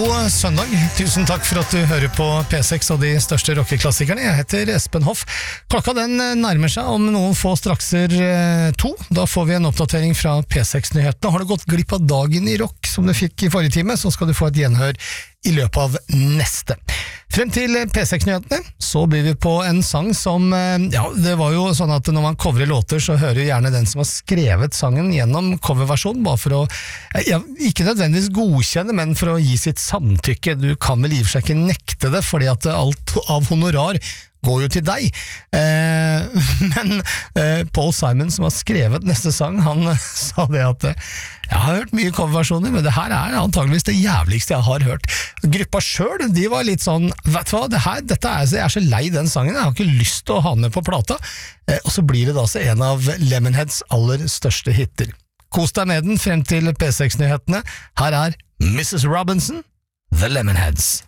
God søndag. Tusen takk for at du hører på P6 og de største rockeklassikerne. Jeg heter Espen Hoff. Klokka den nærmer seg om noen få strakser 2. Da får vi en oppdatering fra P6-nyhetene. Har du gått glipp av dagen i rock som du fikk i forrige time, så skal du få et gjenhør i løpet av neste. Frem til P6-nyhetene så blir vi på en sang som, det var jo sånn at når man coverer låter så hører gjerne den som har skrevet sangen gjennom coverversjonen, bare for å, ikke nødvendigvis godkjenne, men for å gi sitt samtykke. Du kan vel i og for seg ikke nekte det, fordi at alt av honorar går jo til deg. Men Paul Simon, som har skrevet neste sang, han sa det at jeg har hørt mye coverversjoner, men det her er antageligvis det jævligste jeg har hørt. Gruppa selv, de var litt sånn, vet du hva, jeg er så lei den sangen, jeg har ikke lyst til å ha den med på plata. Og så blir det da så en av Lemonheads aller største hitter. Kos deg med den frem til P6-nyhetene. Her er Mrs. Robinson, The Lemonheads.